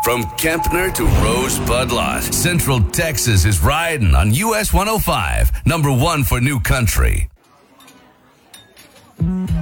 From Kempner to Rosebud Lot, Central Texas is riding on US 105, number one for new country.